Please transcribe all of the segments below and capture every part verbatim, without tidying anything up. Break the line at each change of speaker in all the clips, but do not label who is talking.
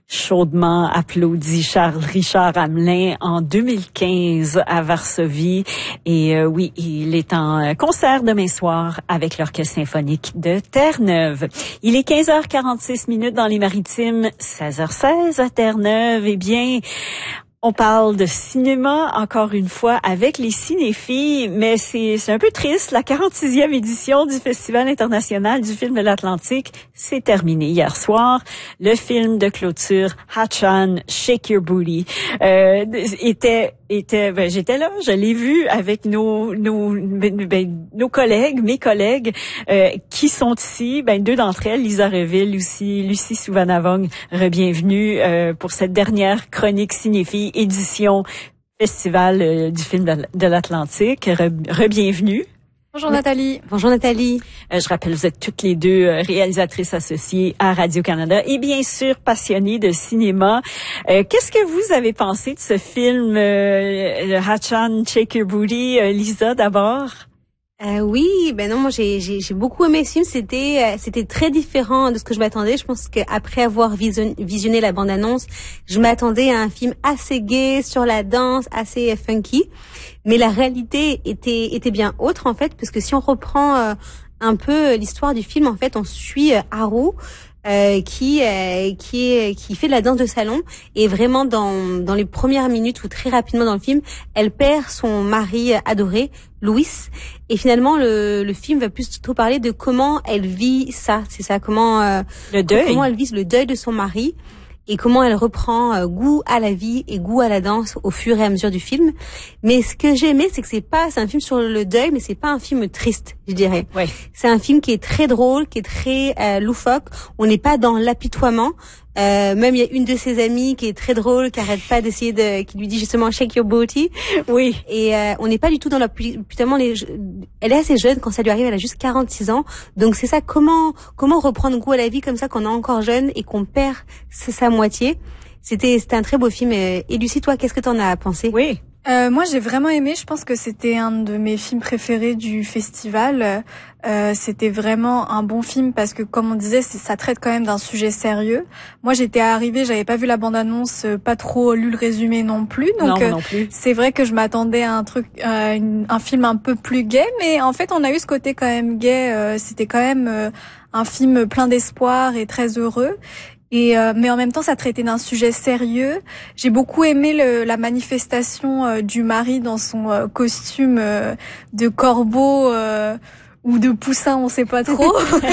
chaudement applaudi Charles Richard Hamelin en deux mille quinze à Varsovie. Et euh, oui, il est en concert demain soir avec l'Orchestre symphonique de Terre-Neuve. Il est quinze heures quarante-six minutes dans les Maritimes, seize heures seize à Terre-Neuve. Eh bien, on parle de cinéma, encore une fois, avec les cinéphiles, mais c'est, c'est un peu triste. La quarante-sixième édition du Festival international du film de l'Atlantique s'est terminée hier soir. Le film de clôture, Hatchan, Shake Your Booty, euh, était... était ben, j'étais là, je l'ai vu avec nos nos ben, nos collègues, mes collègues euh, qui sont ici, ben deux d'entre elles, Lisa Reville aussi, Lucie Souvanavong, re-bienvenue euh, pour cette dernière chronique cinéphile édition Festival euh, du film de, de l'Atlantique. Re-bienvenue.
Bonjour Nathalie.
Bonjour Nathalie.
Euh, je rappelle, vous êtes toutes les deux euh, réalisatrices associées à Radio-Canada et bien sûr passionnées de cinéma. Euh, qu'est-ce que vous avez pensé de ce film, euh, Hatchan, Shake Your Booty? Euh, Lisa, d'abord.
Euh, oui, ben non, moi j'ai j'ai j'ai beaucoup aimé ce film. C'était euh, c'était très différent de ce que je m'attendais. Je pense qu'après avoir vision, visionné la bande-annonce, je m'attendais à un film assez gai sur la danse, assez euh, funky. Mais la réalité était était bien autre en fait, parce que si on reprend euh, un peu l'histoire du film, en fait, on suit euh, Haru. Euh, qui euh, qui est qui fait de la danse de salon, et vraiment dans dans les premières minutes ou très rapidement dans le film, elle perd son mari adoré, Louis, et finalement le le film va plutôt parler de comment elle vit ça, c'est ça, comment euh,
le deuil,
comment elle vit le deuil de son mari. Et comment elle reprend euh, goût à la vie et goût à la danse au fur et à mesure du film. Mais ce que j'ai aimé, c'est que c'est pas, c'est un film sur le deuil, mais c'est pas un film triste, je dirais.
Ouais.
C'est un film qui est très drôle, qui est très euh, loufoque. On n'est pas dans l'apitoiement. Euh, même il y a une de ses amies qui est très drôle, qui arrête pas d'essayer de, qui lui dit justement shake your booty.
Oui.
Et euh, on n'est pas du tout dans l'apitoiement. Les, elle est assez jeune quand ça lui arrive. Elle a juste quarante-six ans. Donc c'est ça. Comment comment reprendre goût à la vie comme ça quand on est encore jeune et qu'on perd sa moitié. C'était c'était un très beau film. Et Lucie, toi, qu'est-ce que t'en as pensé?
Oui.
Euh, moi, j'ai vraiment aimé. Je pense que c'était un de mes films préférés du festival. Euh, c'était vraiment un bon film parce que, comme on disait, c'est, ça traite quand même d'un sujet sérieux. Moi, j'étais arrivée, j'avais pas vu la bande-annonce, pas trop lu le résumé non plus. Donc,
non, non plus.
C'est vrai que je m'attendais à un truc, à une, un film un peu plus gai, mais en fait, on a eu ce côté quand même gai. Euh, c'était quand même euh, un film plein d'espoir et très heureux. Et euh, mais en même temps, ça traitait d'un sujet sérieux. J'ai beaucoup aimé le, la manifestation euh, du mari dans son euh, costume euh, de corbeau euh, ou de poussin, on sait pas trop.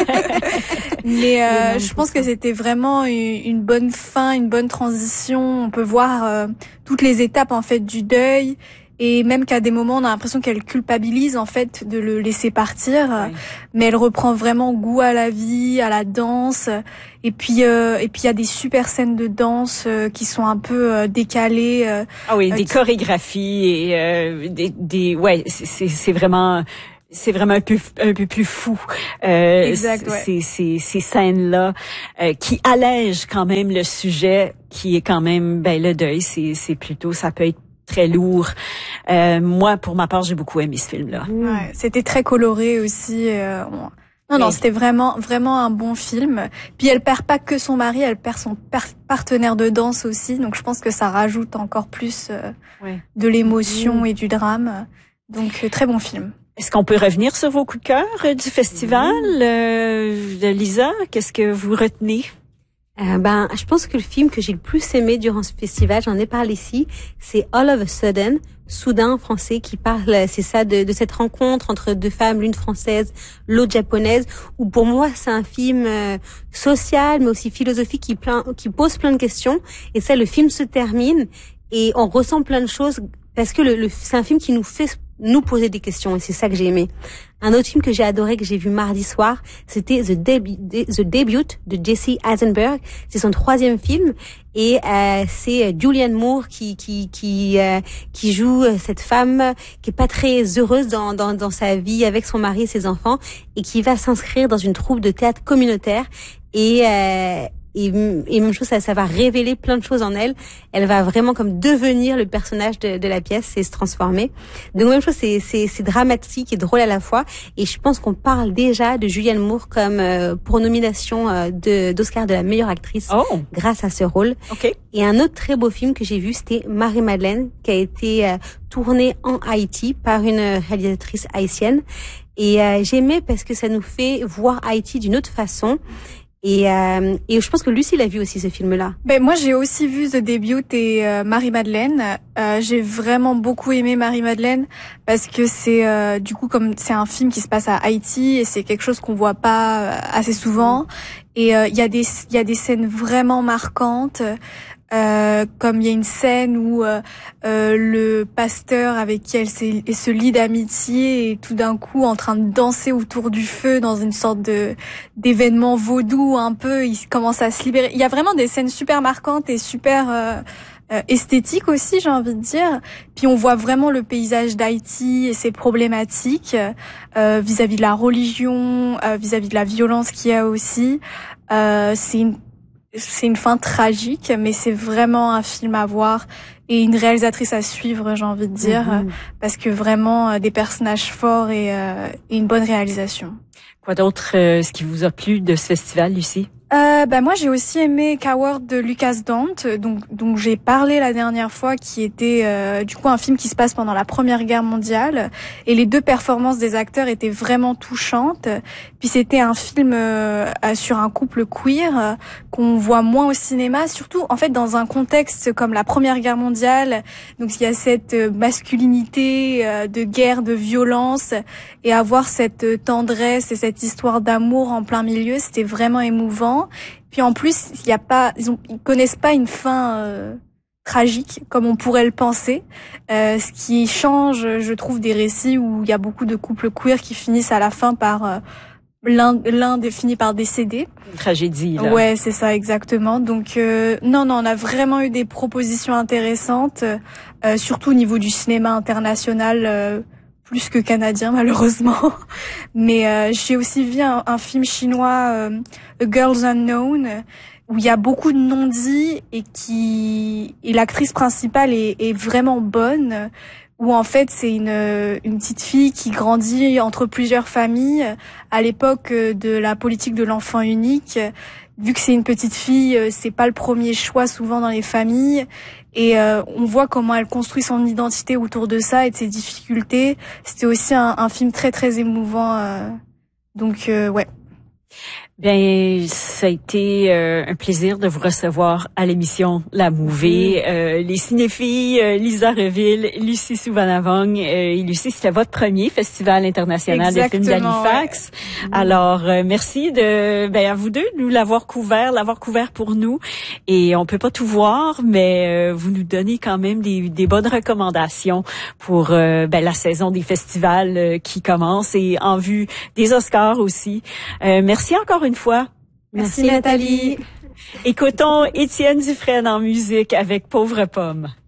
Mais euh, je pense que c'était vraiment une, une bonne fin, une bonne transition. On peut voir euh, toutes les étapes en fait du deuil. Et même qu'à des moments, on a l'impression qu'elle culpabilise en fait de le laisser partir, oui. Mais elle reprend vraiment goût à la vie, à la danse. Et puis, euh, et puis il y a des super scènes de danse euh, qui sont un peu euh, décalées. Euh,
ah oui,
euh,
des
qui...
chorégraphies et euh, des, des, ouais, c'est, c'est, c'est vraiment. C'est vraiment un peu un peu plus fou. Euh,
exact, ouais.
Ces ces ces scènes là euh, qui allègent quand même le sujet, qui est quand même ben le deuil. C'est c'est plutôt ça peut être très lourd. Euh, moi, pour ma part, j'ai beaucoup aimé ce film-là.
Ouais, c'était très coloré aussi. Euh, on... Non, non, c'était vraiment, vraiment un bon film. Puis elle perd pas que son mari, elle perd son per- partenaire de danse aussi. Donc je pense que ça rajoute encore plus euh, ouais. de l'émotion mmh. et du drame. Donc euh, très bon film.
Est-ce qu'on peut revenir sur vos coups de cœur euh, du festival, mmh. euh, de Lisa? Qu'est-ce que vous retenez?
Euh, ben, je pense que le film que j'ai le plus aimé durant ce festival, j'en ai parlé ici, c'est All of a Sudden, Soudain en français, qui parle, c'est ça, de, de cette rencontre entre deux femmes, l'une française, l'autre japonaise, où pour moi c'est un film euh, social, mais aussi philosophique, qui, plein, qui pose plein de questions. Et ça, le film se termine et on ressent plein de choses parce que le, le, c'est un film qui nous fait nous poser des questions, et c'est ça que j'ai aimé. Un autre film que j'ai adoré, que j'ai vu mardi soir, c'était The, Debu- The Debut de Jesse Eisenberg. C'est son troisième film, et euh, c'est Julianne Moore qui qui qui euh, qui joue cette femme qui est pas très heureuse dans dans dans sa vie avec son mari et ses enfants, et qui va s'inscrire dans une troupe de théâtre communautaire. Et euh, et, et même chose, ça, ça va révéler plein de choses en elle. Elle va vraiment comme devenir le personnage de, de la pièce et se transformer. Donc même chose, c'est, c'est, c'est dramatique et drôle à la fois. Et je pense qu'on parle déjà de Julianne Moore comme euh, pour nomination euh, de, d'Oscar de la meilleure actrice
oh.
grâce à ce rôle.
Okay.
Et un autre très beau film que j'ai vu, c'était Marie-Madeleine, qui a été euh, tourné en Haïti par une réalisatrice haïtienne. Et euh, j'aimais parce que ça nous fait voir Haïti d'une autre façon. Et, euh, et je pense que Lucie l'a vu aussi, ce film-là.
Ben moi j'ai aussi vu The Debut et euh, Marie-Madeleine. Euh, j'ai vraiment beaucoup aimé Marie-Madeleine parce que c'est euh, du coup comme c'est un film qui se passe à Haïti et c'est quelque chose qu'on voit pas euh, assez souvent. Et il euh, y a des il y a des scènes vraiment marquantes. Euh, comme il y a une scène où euh, euh, le pasteur avec qui elle, elle se lie d'amitié est tout d'un coup en train de danser autour du feu dans une sorte de d'événement vaudou un peu, il commence à se libérer. Il y a vraiment des scènes super marquantes et super euh, euh, esthétiques aussi, j'ai envie de dire. Puis on voit vraiment le paysage d'Haïti et ses problématiques euh, vis-à-vis de la religion, euh, vis-à-vis de la violence qu'il y a aussi. Euh, c'est une C'est une fin tragique, mais c'est vraiment un film à voir et une réalisatrice à suivre, j'ai envie de dire, mm-hmm. parce que vraiment euh, des personnages forts et, euh, et une bonne réalisation.
Quoi d'autre, euh, ce qui vous a plu de ce festival, Lucie?
Euh, bah moi j'ai aussi aimé Coward de Lucas Dante, donc donc j'ai parlé la dernière fois, qui était euh, du coup un film qui se passe pendant la Première Guerre mondiale, et les deux performances des acteurs étaient vraiment touchantes. Puis c'était un film euh, sur un couple queer euh, qu'on voit moins au cinéma, surtout en fait dans un contexte comme la Première Guerre mondiale. Donc il y a cette masculinité euh, de guerre, de violence, et avoir cette tendresse et cette histoire d'amour en plein milieu, c'était vraiment émouvant. Puis en plus, il y a pas, ils, ont, ils connaissent pas une fin euh, tragique comme on pourrait le penser, euh, ce qui change, je trouve, des récits où il y a beaucoup de couples queer qui finissent à la fin par euh, l'un, l'un des finit par décéder.
Une tragédie. Là.
Ouais, c'est ça exactement. Donc euh, non, non, on a vraiment eu des propositions intéressantes, euh, surtout au niveau du cinéma international. Euh, plus que canadien malheureusement, mais euh, j'ai aussi vu un, un film chinois, euh, A Girl's Unknown, où il y a beaucoup de non-dits et qui et l'actrice principale est, est vraiment bonne, où en fait c'est une une petite fille qui grandit entre plusieurs familles à l'époque de la politique de l'enfant unique. Vu que c'est une petite fille, c'est pas le premier choix souvent dans les familles. Et euh, on voit comment elle construit son identité autour de ça et de ses difficultés. C'était aussi un, un film très très émouvant. Euh, donc euh, ouais.
Bien, ça a été euh, un plaisir de vous recevoir à l'émission La Movie. Mmh. Euh, les cinéphiles, euh, Lisa Reville, Lucie Souvanavong. Euh, et Lucie, c'était votre premier festival international Exactement, de films d'Halifax. Ouais. Alors, euh, merci de, ben, à vous deux de nous l'avoir couvert, l'avoir couvert pour nous. Et on peut pas tout voir, mais euh, vous nous donnez quand même des, des bonnes recommandations pour euh, ben, la saison des festivals euh, qui commence et en vue des Oscars aussi. Euh, merci encore une fois.
Merci, Merci Nathalie.
Écoutons Étienne Dufresne en musique avec Pauvre Pomme.